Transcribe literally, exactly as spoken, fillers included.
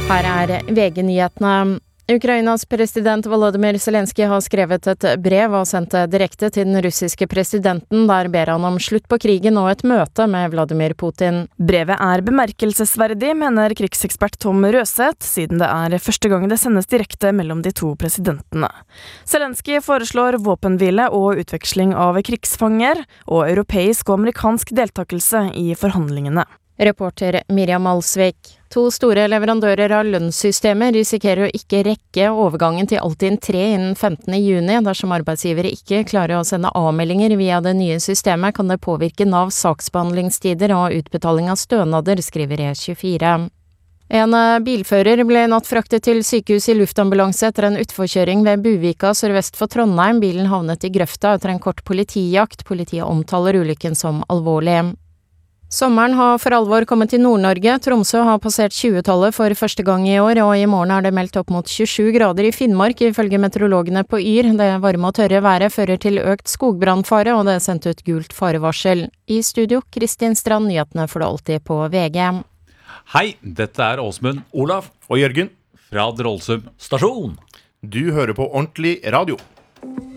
Her er V G-nyhetene. Ukrainas president Volodymyr Zelensky har skrevet et brev og sendt det direkte til den russiske presidenten, der ber han om slutt på krigen og et møte med Vladimir Putin. Brevet er bemerkelsesverdig, mener krigsekspert Tom Røseth, siden det er første gang det sendes direkte mellom de to presidentene. Zelensky foreslår våpenhvile og utveksling av krigsfanger, og europeisk og amerikansk deltakelse i forhandlingene. Reporter Miriam Alsvik. To store leverandører av lønnssystemer risikerer å ikke rekke overgangen til Altinn tre innen femtende juni. Dersom arbeidsgivere ikke klarer å sende avmeldinger via det nye systemet, kan det påvirke Navs saksbehandlingstider og utbetaling av stønader, skriver E tjuefire. En bilfører ble natt fraktet til sykehus i luftambulanse etter en utforkjøring ved Buvika sørvest for Trondheim. Bilen havnet i grøfta etter en kort politijakt. Politiet omtaler ulykken som alvorlig. Sommeren har for alvor kommet til Nord-Norge. Tromsø har passert tjuetallet for første gang i år, og i morgen er det meldt opp mot tjuesju grader i Finnmark, ifølge meteorologene på Yr. Det varme og tørre været fører til økt skogbrannfare, og det er sendt ut gult farevarsel. I studio, Kristin Strand, nyhetene får du alltid på V G. Hei, dette er Åsmund, Olav og Jørgen fra Drollsum stasjon. Du hører på Ordentlig Radio.